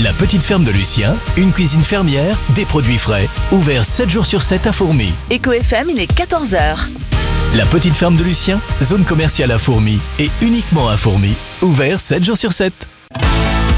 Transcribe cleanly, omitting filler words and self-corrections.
La petite ferme de Lucien, une cuisine fermière, des produits frais. Ouvert 7 jours sur 7 à Fourmi. Éco FM, il est 14h. La petite ferme de Lucien, zone commerciale à Fourmi et uniquement à Fourmi. Ouvert 7 jours sur 7.